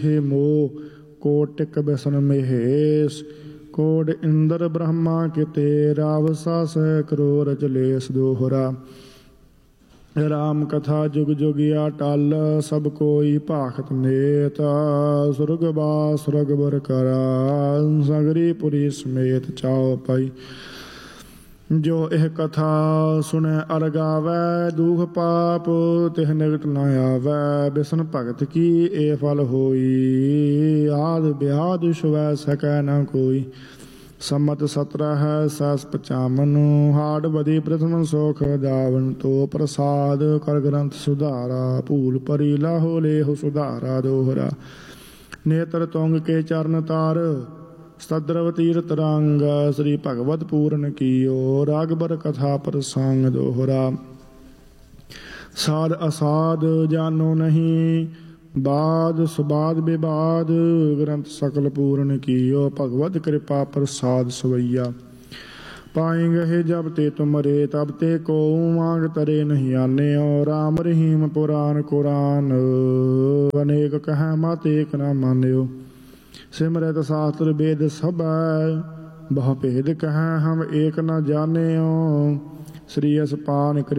हे मोह कोटिक व्यसन महेश कोड इंद्र ब्रह्मा किते रावसा सह करो रचलेस दोहरा। राम कथा जुग जुगिया टल सब कोई भाखत नेत सुरगवास रघुबर करा सगरी पुरी समेत चाओ पाई। जो यह कथा सुनै अर गावै दुख पाप तिह निकट न आवै बिसन भगत की ए फल होई आद ब्याद छुवै सकै न कोई। सम्मत 17 सहस 55 हाड़ बदी प्रथम सुख दावन तो प्रसाद कर ग्रंथ सुधारा भूल परी लाहो लेहो सुधारा दोहरा। नेत्र तुंग के चरण तार सद्रव तीर्थ रंग श्री भगवत पूरन कियो रागबर कथा प्रसंग दोहरा। साध असाध जानो नहीं बाद सुबाद विवाद ग्रंथ सकल पूरन कियो भगवत कृपा प्रसाद सवैया। पाएंगे जब ते तुमरे तब ते को मांग तरे नहीं आने राम रहीम पुराण कुरान अनेक कह मत एक न मान्यो। सिमरत शास्त्र वेद सब बहु भेद कह हम एक न जाने श्री असपान